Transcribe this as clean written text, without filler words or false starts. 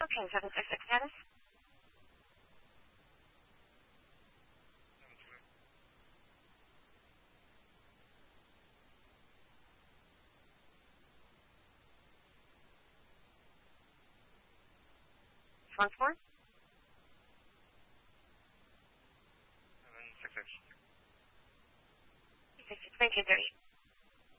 Okay, 766 status. Once more. 766. 66, 1930.